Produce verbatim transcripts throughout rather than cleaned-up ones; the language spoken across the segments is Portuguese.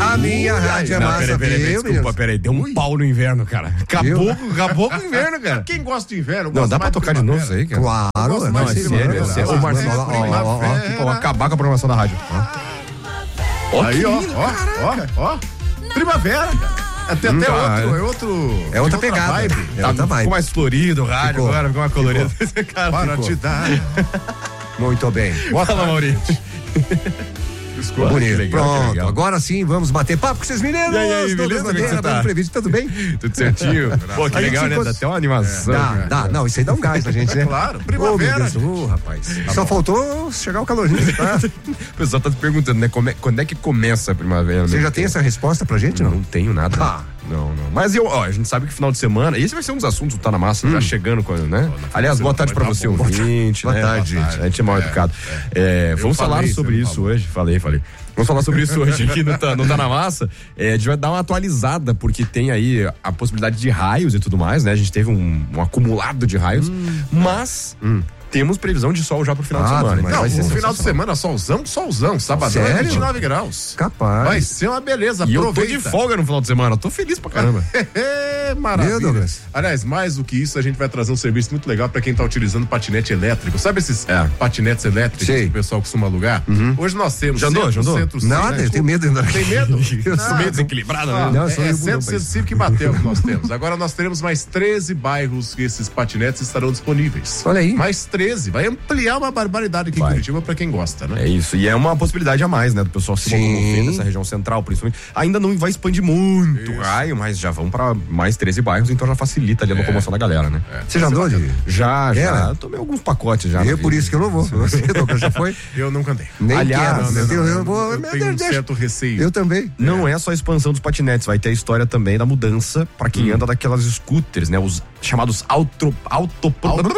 A minha rádio é Não, massa, peraí, peraí, peraí, viu, desculpa, peraí, deu um Ui. pau no inverno, cara. Acabou, Viu? acabou com o inverno, cara. Quem gosta de inverno, Não, gosta dá pra mais tocar de novo isso aí, cara? Claro, gosto não, mais é de sério, primavera. é sério. Ah, Ô, Marcelo, é ó, ó, ó, ó. primavera. Vou acabar com a programação da rádio. Ó. Aí, ó, ó, ó, ó. Primavera, cara. Até, Hum, até cara. outro, é outro. É outra pegada. vibe. É outra vibe. Ficou mais florido o rádio Ficou. agora, ficou mais colorido. Cara, Para ficou. te dar. Muito bem. Fala, Maurício. Desculpa. Bonito. que legal, que Pronto, legal. agora sim, vamos bater papo com vocês meninos. E aí, aí, Douglas beleza? Como é que Bandeira, você tá? Bruno Previsto, tudo bem? Tudo certinho? Pô, que A gente legal, se né? cons- Dá até uma animação. Dá, cara. dá. Não, isso aí dá um gás pra gente, né? Claro, Ô, primavera. meu Deus, ô, rapaz. Só faltou chegar o calorzinho, tá? O pessoal tá te perguntando, né? como é- quando é que começa a primavera? Você né? já tem essa resposta pra gente, Não, não? não tenho nada. Ah. Não, não. Mas eu, ó, a gente sabe que final de semana, esse vai ser um dos assuntos do Tá na Massa, já chegando com, né? Aliás, boa tarde pra vai você, tá bom. ouvinte, Boa né? tarde, Boa gente. A gente é mal educado. É, vamos falar falei, sobre você não isso falou. hoje. Falei, falei. Vamos falar sobre isso hoje aqui no Tá, no Tá na Massa. É, a gente vai dar uma atualizada, porque tem aí a possibilidade de raios e tudo mais, né? A gente teve um, um acumulado de raios, mas temos previsão de sol já pro final de Ah, semana. mas então Não, vai ser o final de sensacional. semana, solzão, solzão. Sabadão é Sério? vinte e nove graus. Capaz. Vai ser uma beleza, E eu tô aproveita. de folga no final de semana, eu tô feliz pra caramba. É, maravilha. Meu, Douglas. Aliás, mais do que isso, a gente vai trazer um serviço muito legal pra quem tá utilizando patinete elétrico. Sabe esses É. patinetes elétricos Sei. que o pessoal costuma alugar? Hoje nós temos Já andou, centro, já andou? centro, Nada, centro. eu tenho medo ainda. Tem medo? Eu Não, sou Meio desequilibrado, né? Ah, Não, eu sou é, é eu, centro, não, centro mas- cívico e Batel que nós temos. Agora nós teremos mais treze bairros que esses patinetes estarão disponíveis. Olha aí. Mais treze. Vai ampliar uma barbaridade aqui Vai. em Curitiba pra quem gosta, né? É isso, e é uma possibilidade a mais, né? Do pessoal se Sim. locomover nessa região central, principalmente. Ainda não vai expandir muito o Isso. raio, mas já vão pra mais treze bairros, então já facilita ali a locomoção da galera, né? Você já andou de... Já, É, já. né? Tomei alguns pacotes já. É na por vida. isso que eu não vou. Você, Douglas, já foi? Eu nunca andei. Nem Aliás, quero. não, Eu, não, eu vou... eu meu tenho Deus, um deixa. certo receio. Eu também. Não é só a expansão dos patinetes, vai ter a história também da mudança pra quem anda daquelas scooters, né? Os chamados auto, auto,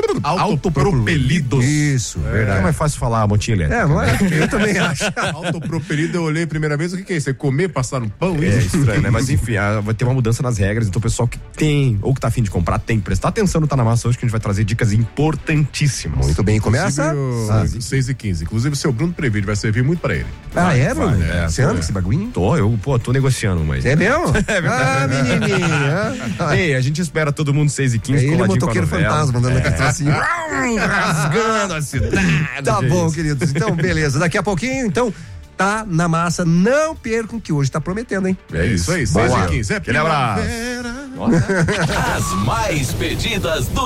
autopropelidos. Isso, É verdade. mais fácil falar a motinha elétrica. É, não é? Eu também acho. Autopropelido, eu olhei a primeira vez, o que, que é isso? É comer, passar um pão? É estranho, né? Mas enfim, ah, vai ter uma mudança nas regras, então o pessoal que tem, ou que tá afim de comprar, tem que prestar atenção no Tá na Massa hoje, que a gente vai trazer dicas importantíssimas. Muito bem, começa. Inclusive, o seis e quinze. Inclusive, o seu Bruno Previde vai servir muito pra ele. Ah, é, vai, Bruno? é, Você pô, anda é. com esse bagulhinho? Tô, eu, pô, tô negociando, mas. É mesmo? Ah, menininha. Ei, a gente espera todo mundo seis e É quinze ele, o coladinho com a motoqueiro novela. fantasma, andando aqui assim. Rasgando a cidade. Tá que bom, isso. queridos. Então, beleza. Daqui a pouquinho, então, Tá na Massa. Não percam que hoje tá prometendo, hein? É isso aí, Boa. seis e quinze. É Aquele abraço. primavera. Nossa. As mais pedidas do